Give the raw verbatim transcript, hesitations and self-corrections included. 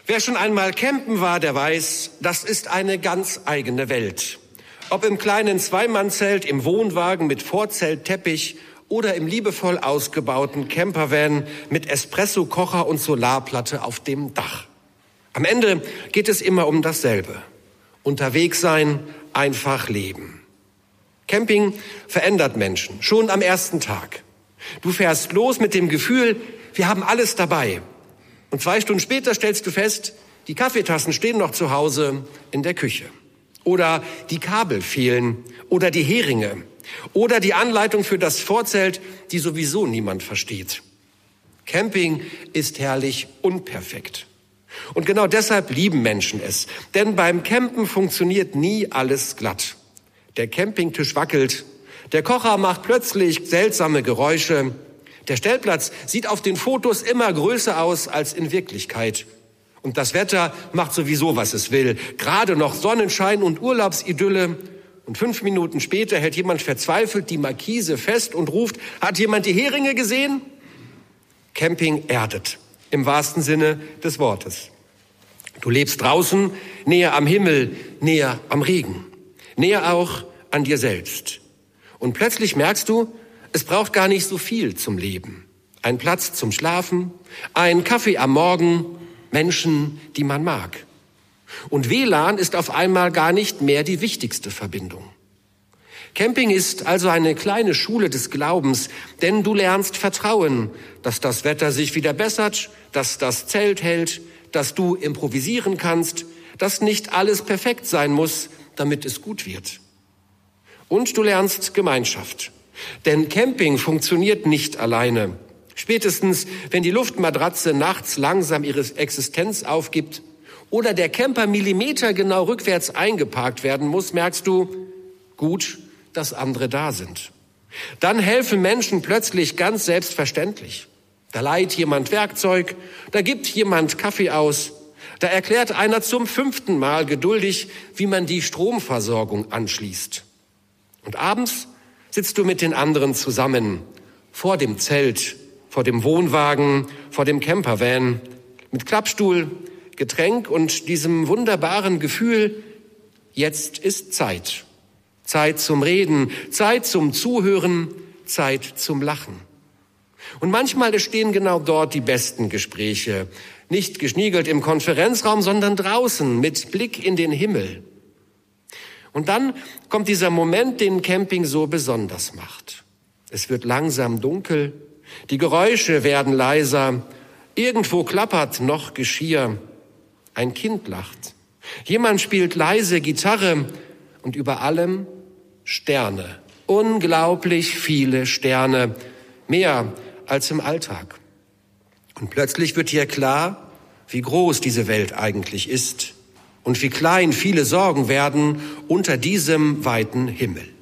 Wer schon einmal campen war, der weiß, das ist eine ganz eigene Welt. Ob im kleinen Zweimannzelt, im Wohnwagen mit Vorzeltteppich oder im liebevoll ausgebauten Campervan mit Espresso-Kocher und Solarplatte auf dem Dach. Am Ende geht es immer um dasselbe. Unterwegs sein, einfach leben. Camping verändert Menschen, schon am ersten Tag. Du fährst los mit dem Gefühl, wir haben alles dabei. Und zwei Stunden später stellst du fest, die Kaffeetassen stehen noch zu Hause in der Küche. Oder die Kabel fehlen oder die Heringe oder die Anleitung für das Vorzelt, die sowieso niemand versteht. Camping ist herrlich unperfekt. Und genau deshalb lieben Menschen es. Denn beim Campen funktioniert nie alles glatt. Der Campingtisch wackelt, der Kocher macht plötzlich seltsame Geräusche, der Stellplatz sieht auf den Fotos immer größer aus als in Wirklichkeit. Und das Wetter macht sowieso, was es will. Gerade noch Sonnenschein und Urlaubsidylle. Und fünf Minuten später hält jemand verzweifelt die Markise fest und ruft, hat jemand die Heringe gesehen? Camping erdet, im wahrsten Sinne des Wortes. Du lebst draußen, näher am Himmel, näher am Regen, näher auch an dir selbst. Und plötzlich merkst du, es braucht gar nicht so viel zum Leben. Ein Platz zum Schlafen, ein Kaffee am Morgen, Menschen, die man mag. Und W L A N ist auf einmal gar nicht mehr die wichtigste Verbindung. Camping ist also eine kleine Schule des Glaubens, denn du lernst Vertrauen, dass das Wetter sich wieder bessert, dass das Zelt hält, dass du improvisieren kannst, dass nicht alles perfekt sein muss, damit es gut wird. Und du lernst Gemeinschaft. Denn Camping funktioniert nicht alleine. Spätestens, wenn die Luftmatratze nachts langsam ihre Existenz aufgibt oder der Camper millimetergenau rückwärts eingeparkt werden muss, merkst du, gut, dass andere da sind. Dann helfen Menschen plötzlich ganz selbstverständlich. Da leiht jemand Werkzeug, da gibt jemand Kaffee aus, da erklärt einer zum fünften Mal geduldig, wie man die Stromversorgung anschließt. Und abends sitzt du mit den anderen zusammen, vor dem Zelt, vor dem Wohnwagen, vor dem Campervan, mit Klappstuhl, Getränk und diesem wunderbaren Gefühl, jetzt ist Zeit. Zeit zum Reden, Zeit zum Zuhören, Zeit zum Lachen. Und manchmal entstehen genau dort die besten Gespräche, nicht geschniegelt im Konferenzraum, sondern draußen mit Blick in den Himmel. Und dann kommt dieser Moment, den Camping so besonders macht. Es wird langsam dunkel, die Geräusche werden leiser, irgendwo klappert noch Geschirr, ein Kind lacht, jemand spielt leise Gitarre und über allem Sterne, unglaublich viele Sterne, mehr als im Alltag. Und plötzlich wird dir klar, wie groß diese Welt eigentlich ist. Und wie klein viele Sorgen werden unter diesem weiten Himmel.